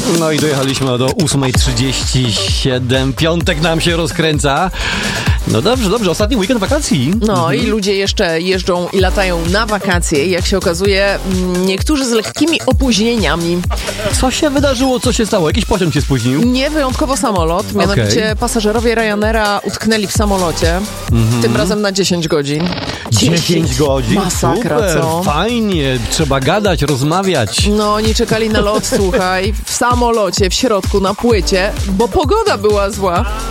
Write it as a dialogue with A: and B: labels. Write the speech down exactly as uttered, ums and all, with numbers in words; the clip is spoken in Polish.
A: No i dojechaliśmy do ósma trzydzieści siedem. Piątek nam się rozkręca. No dobrze, dobrze. Ostatni weekend wakacji.
B: No
A: mhm.
B: i ludzie jeszcze jeżdżą i latają na wakacje. Jak się okazuje, niektórzy z lekkimi opóźnieniami.
A: Co się wydarzyło? Co się stało? Jakiś pociąg się spóźnił?
B: Nie wyjątkowo samolot. Mianowicie
A: okay.
B: pasażerowie Ryanaira utknęli w samolocie. Mhm. Tym razem na dziesięć godzin.
A: dziesięć godzin?
B: Masakra,
A: super,
B: co?
A: Fajnie. Trzeba gadać, rozmawiać.
B: No, oni czekali na lot, słuchaj, w samolocie, w środku, na płycie, bo pogoda była zła.